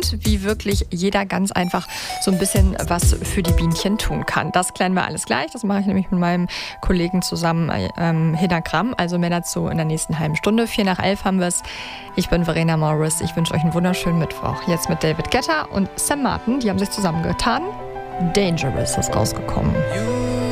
und wie wirklich jeder ganz einfach so ein bisschen was für die Bienchen tun kann. Das klären wir alles gleich. Das mache ich nämlich mit meinem Kollegen zusammen, Hinagramm. Also mehr dazu in der nächsten halben Stunde. 4:11 haben wir es. Ich bin Verena Morris. Ich wünsche euch einen wunderschönen Mittwoch. Jetzt mit David Guetta und Sam Martin. Die haben sich zusammengetan. Dangerous ist rausgekommen.